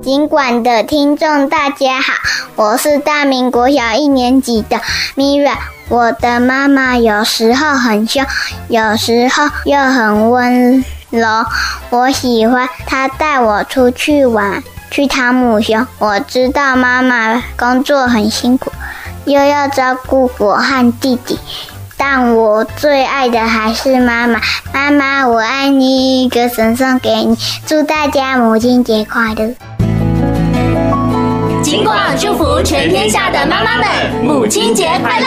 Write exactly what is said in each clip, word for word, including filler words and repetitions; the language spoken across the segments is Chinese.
尽管的听众大家好，我是大明国小一年级的 Mira。 我的妈妈有时候很凶，有时候又很温柔，我喜欢她带我出去玩，去汤姆熊。我知道妈妈工作很辛苦，又要照顾我和弟弟，但我最爱的还是妈妈。妈妈我爱你，歌声送给你，祝大家母亲节快乐。 金广祝福全天下的妈妈们，母亲节快乐！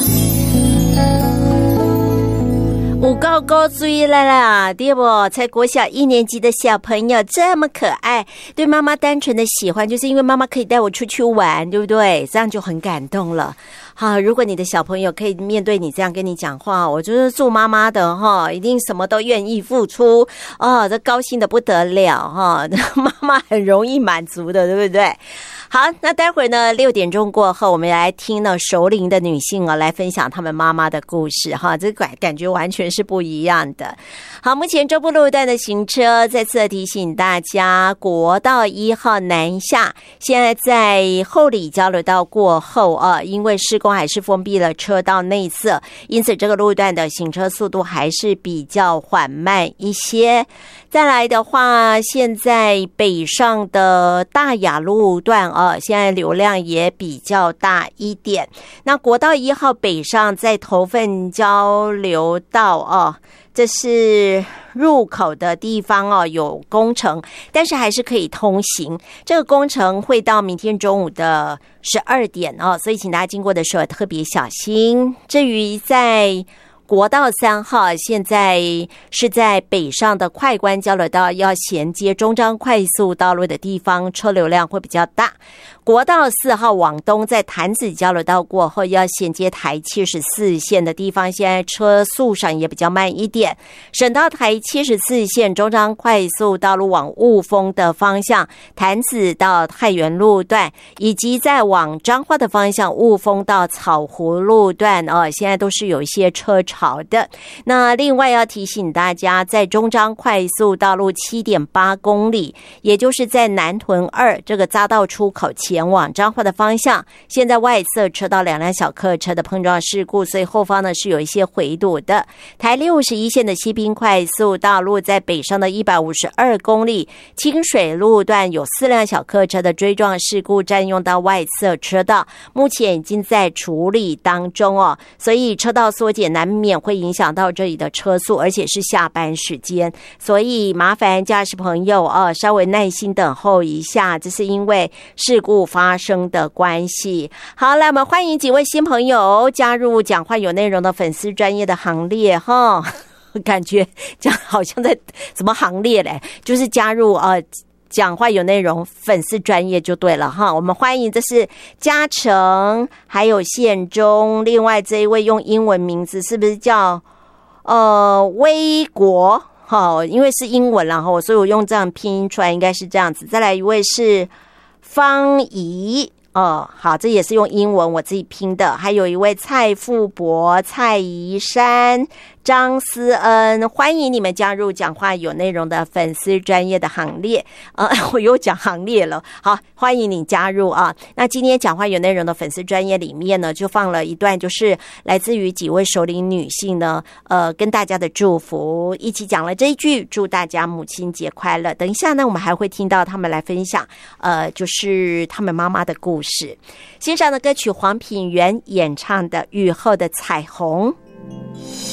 有够够注意了啦，对不？才国小一年级的小朋友这么可爱，对妈妈单纯的喜欢，就是因为妈妈可以带我出去玩，对不对？这样就很感动了。好，如果你的小朋友可以面对你这样跟你讲话，我就是做妈妈的哈，一定什么都愿意付出哦，这高兴的不得了哈，妈妈很容易满足的，对不对？好，那待会儿呢，六点钟过后，我们来听呢熟龄的女性哦，来分享她们妈妈的故事哈，这感感觉完全是不一样的。好，目前中部路段的行车，再次提醒大家，国道一号南下，现在在后里交流道过后啊，因为施工还是封闭了车道内侧，因此这个路段的行车速度还是比较缓慢一些。再来的话，现在北上的大雅路段啊，现在流量也比较大一点。那国道一号北上在头份交流道啊，这是入口的地方哦，有工程，但是还是可以通行。这个工程会到明天中午的十二点哦，所以请大家经过的时候特别小心。至于在国道三号，现在是在北上的快关交流道要衔接中彰快速道路的地方，车流量会比较大。国道四号往东，在潭子交流道过后要衔接台七十四线的地方，现在车速上也比较慢一点。省道台七十四线中彰快速道路往雾峰的方向，潭子到太原路段，以及在往彰化的方向雾峰到草湖路段哦，现在都是有一些车潮的。那另外要提醒大家，在中彰快速道路 七点八公里，也就是在南屯二这个匝道出口前往彰化的方向，现在外侧车道两辆小客车的碰撞事故，所以后方呢是有一些回堵的。台六十一线的西滨快速道路在北上的一百五十二公里，清水路段有四辆小客车的追撞事故，占用到外侧车道，目前已经在处理当中哦，所以车道缩减难免会影响到这里的车速，而且是下班时间，所以麻烦驾驶朋友哦，稍微耐心等候一下，这是因为事故发生的关系。好，来我们欢迎几位新朋友加入讲话有内容的粉丝专业的行列哈，感觉这样好像在什么行列嘞？就是加入呃讲话有内容粉丝专业就对了哈。我们欢迎这是嘉诚还有宪忠，另外这一位用英文名字是不是叫呃威国？好，因为是英文然后所以我用这样拼音出来应该是这样子。再来一位是方怡哦，好，这也是用英文我自己拼的。还有一位蔡富博、蔡宜山、张思恩，欢迎你们加入讲话有内容的粉丝专业的行列。呃，我又讲行列了，好，欢迎你加入啊。那今天讲话有内容的粉丝专业里面呢，就放了一段，就是来自于几位熟龄女性呢，呃，跟大家的祝福，一起讲了这一句，祝大家母亲节快乐。等一下呢，我们还会听到他们来分享，呃，就是他们妈妈的故事。欣赏的歌曲黄品源演唱的《雨后的彩虹》。